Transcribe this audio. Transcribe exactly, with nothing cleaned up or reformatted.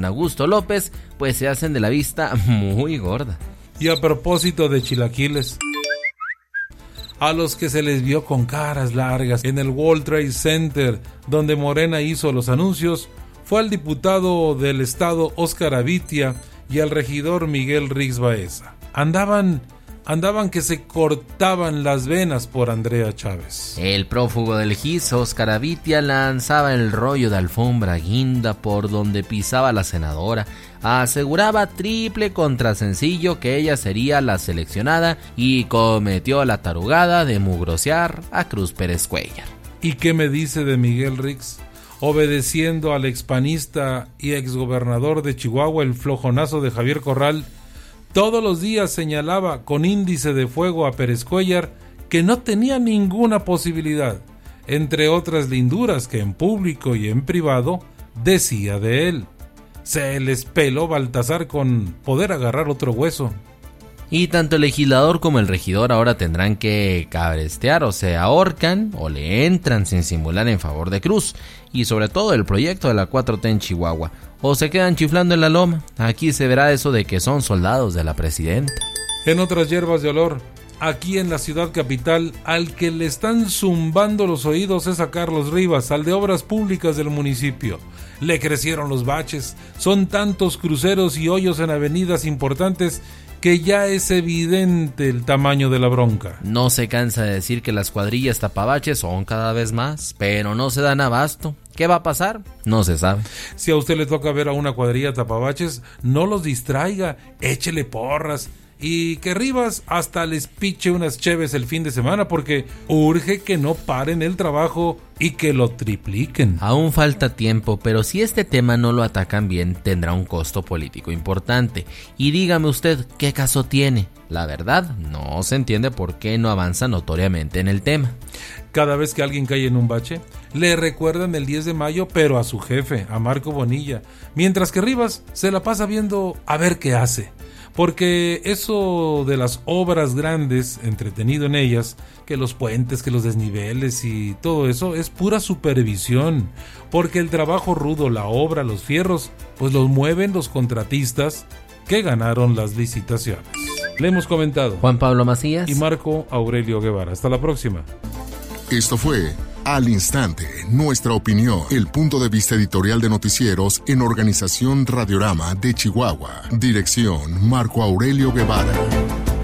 Augusto López, pues se hacen de la vista muy gorda. Y a propósito de chilaquiles, a los que se les vio con caras largas en el World Trade Center, donde Morena hizo los anuncios, fue al diputado del estado Óscar Avitia y al regidor Miguel Rix Baeza. Andaban, andaban que se cortaban las venas por Andrea Chávez. El prófugo del G I S, Óscar Avitia, lanzaba el rollo de alfombra guinda por donde pisaba la senadora. Aseguraba triple contra sencillo que ella sería la seleccionada y cometió la tarugada de mugrosear a Cruz Pérez Cuéllar. ¿Y qué me dice de Miguel Rix? Obedeciendo al expanista y exgobernador de Chihuahua, el flojonazo de Javier Corral, todos los días señalaba con índice de fuego a Pérez Cuéllar que no tenía ninguna posibilidad, entre otras linduras que en público y en privado decía de él. Se les peló Baltasar con poder agarrar otro hueso. Y tanto el legislador como el regidor ahora tendrán que cabrestear, o se ahorcan o le entran sin simular en favor de Cruz, y sobre todo el proyecto de la cuatro T en Chihuahua, o se quedan chiflando en la loma. Aquí se verá eso de que son soldados de la presidenta. En otras hierbas de olor, aquí en la ciudad capital, al que le están zumbando los oídos es a Carlos Rivas, al de Obras Públicas del municipio. Le crecieron los baches, son tantos cruceros y hoyos en avenidas importantes que ya es evidente el tamaño de la bronca. No se cansa de decir que las cuadrillas tapabaches son cada vez más, pero no se dan abasto. ¿Qué va a pasar? No se sabe. Si a usted le toca ver a una cuadrilla tapabaches, no los distraiga, échele porras. Y que Rivas hasta les piche unas cheves el fin de semana, porque urge que no paren el trabajo y que lo tripliquen. Aún falta tiempo, pero si este tema no lo atacan bien, tendrá un costo político importante. Y dígame usted, ¿qué caso tiene? La verdad, no se entiende por qué no avanza notoriamente en el tema. Cada vez que alguien cae en un bache, le recuerdan el diez de mayo, pero a su jefe, a Marco Bonilla, mientras que Rivas se la pasa viendo a ver qué hace. Porque eso de las obras grandes, entretenido en ellas, que los puentes, que los desniveles y todo eso, es pura supervisión. Porque el trabajo rudo, la obra, los fierros, pues los mueven los contratistas que ganaron las licitaciones. Le hemos comentado Juan Pablo Macías y Marco Aurelio Guevara. Hasta la próxima. Esto fue Al Instante, nuestra opinión, el punto de vista editorial de noticieros en Organización Radiorama de Chihuahua. Dirección Marco Aurelio Guevara.